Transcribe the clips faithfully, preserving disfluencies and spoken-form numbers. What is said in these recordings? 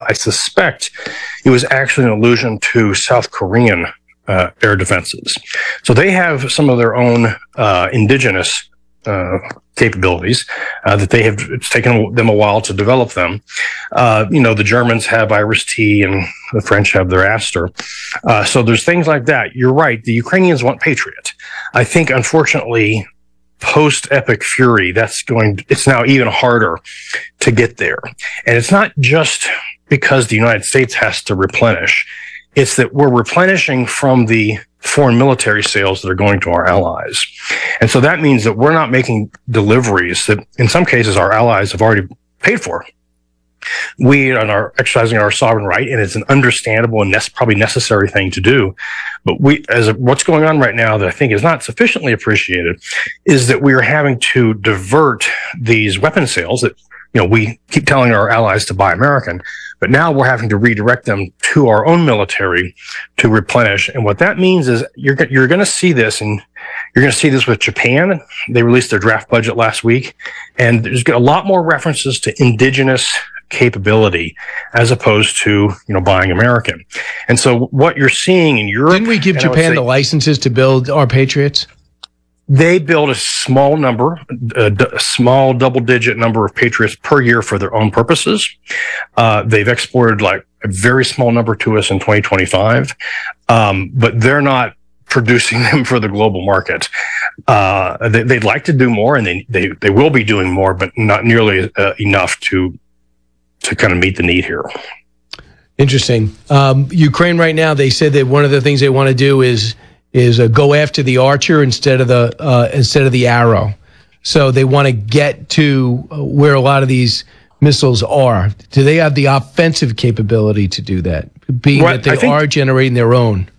I suspect it was actually an allusion to South Korean uh, air defenses. So they have some of their own uh, indigenous uh, capabilities uh, that they have. It's taken them a while to develop them. Uh, you know, the Germans have Iris-T and the French have their Aster. Uh, so there's things like that. You're right. The Ukrainians want Patriot. I think, unfortunately, post Epic Fury, that's going, it's now even harder to get there. And it's not just because the United States has to replenish. It's that we're replenishing from the foreign military sales that are going to our allies. And so that means that we're not making deliveries that in some cases our allies have already paid for. We are exercising our sovereign right, and it's an understandable and ne- probably necessary thing to do. But we, as a, what's going on right now that I think is not sufficiently appreciated, is that we are having to divert these weapon sales that, you know, we keep telling our allies to buy American, but now we're having to redirect them to our own military to replenish. And what that means is you're you're going to see this, and you're going to see this with Japan. They released their draft budget last week, and there's a lot more references to indigenous capability as opposed to, you know, buying American. And so what you're seeing in Europe... Didn't we give Japan say, the licenses to build our Patriots? They build a small number, a, d- a small double-digit number of Patriots per year for their own purposes. Uh, they've exported like a very small number to us in twenty twenty-five, um, but they're not producing them for the global market. Uh, they, they'd like to do more, and they, they, they will be doing more, but not nearly uh, enough to to kind of meet the need here. Interesting. Um, Ukraine right now, they said that one of the things they want to do is is uh, go after the Archer instead of the uh, instead of the Arrow. So they want to get to uh, where a lot of these missiles are. Do they have the offensive capability to do that, being Well, that they think, are generating their own?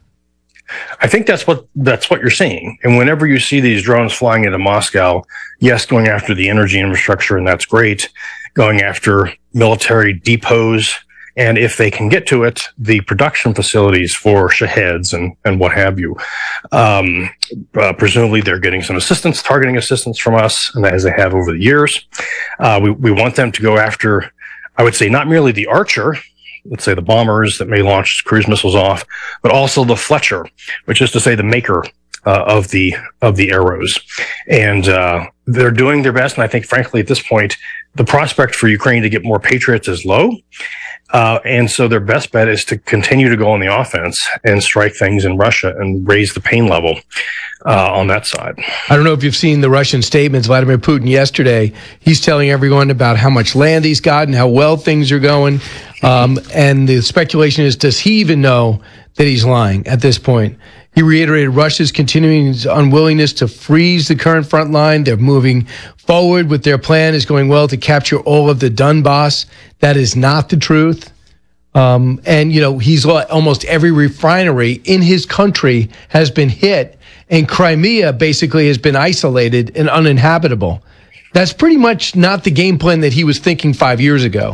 I think that's what that's what you're seeing. And whenever you see these drones flying into Moscow, yes, going after the energy infrastructure, and that's great, going after military depots, and if they can get to it, the production facilities for Shaheds and, and what have you. Um, uh, presumably they're getting some assistance, targeting assistance from us, and as they have over the years. Uh, we, we want them to go after, I would say, not merely the Archer, let's say the bombers that may launch cruise missiles off, but also the Fletcher, which is to say the maker uh, of the of the arrows. And uh, they're doing their best. And I think, frankly, at this point, the prospect for Ukraine to get more Patriots is low. Uh, and so their best bet is to continue to go on the offense and strike things in Russia and raise the pain level uh, on that side. I don't know if you've seen the Russian statements. Vladimir Putin yesterday, he's telling everyone about how much land he's got and how well things are going. Um, and the speculation is, does he even know that he's lying at this point? He reiterated Russia's continuing unwillingness to freeze the current front line. They're moving forward with their plan is going well to capture all of the Donbass. That is not the truth. Um, and, you know, he's almost every refinery in his country has been hit, and Crimea basically has been isolated and uninhabitable. That's pretty much not the game plan that he was thinking five years ago.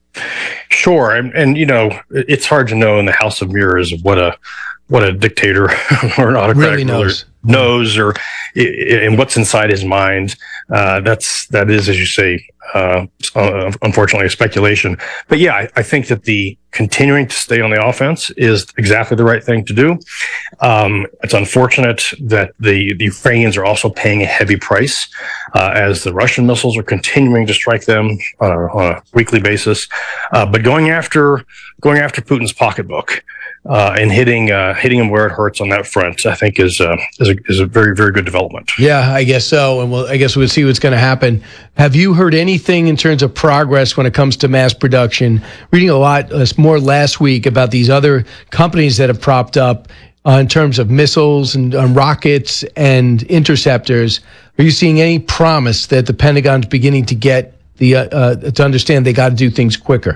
Sure. And, and you know, it's hard to know in the House of Mirrors what a what a dictator or an autocratic really knows. ruler knows, or and what's inside his mind. Uh, that's that is, as you say, uh, unfortunately, a speculation. But yeah, I, I think that the continuing to stay on the offense is exactly the right thing to do. Um, it's unfortunate that the, the Ukrainians are also paying a heavy price uh, as the Russian missiles are continuing to strike them on a, on a weekly basis. Uh, but going after going after Putin's pocketbook. Uh, and hitting uh, hitting him where it hurts on that front, I think, is uh, is, a, is a very, very good development. Yeah, I guess so. And we'll, I guess we'll see what's going to happen. Have you heard anything in terms of progress when it comes to mass production? Reading a lot uh, more last week about these other companies that have propped up uh, in terms of missiles and uh, rockets and interceptors. Are you seeing any promise that the Pentagon's beginning to get the uh, uh, to understand they got to do things quicker?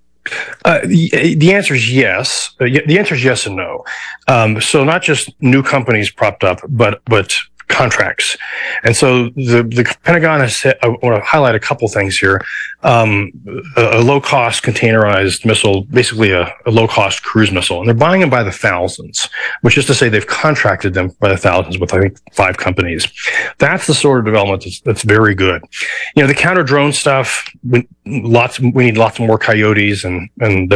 Uh, the, the answer is yes. Uh, the answer is yes and no. Um, so not just new companies propped up, but but contracts. And so the, the Pentagon has said, I want to highlight a couple things here. Um, a, a low-cost containerized missile, basically a, a low-cost cruise missile, and they're buying them by the thousands, which is to say they've contracted them by the thousands with, I think, five companies. That's the sort of development that's, that's very good. You know, the counter-drone stuff, we, lots, we need lots more Coyotes, and, and